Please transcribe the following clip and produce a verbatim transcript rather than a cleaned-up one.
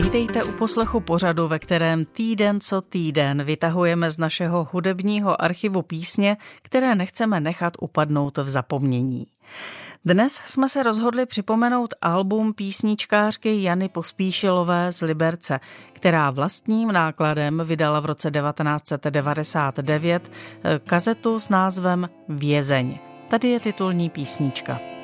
Vítejte u poslechu pořadu, ve kterém týden co týden vytahujeme z našeho hudebního archivu písně, které nechceme nechat upadnout v zapomnění. Dnes jsme se rozhodli připomenout album písničkářky Jany Pospíšilové z Liberce, která vlastním nákladem vydala v roce devatenáct set devadesát devět kazetu s názvem Vězeň. Tady je titulní písnička.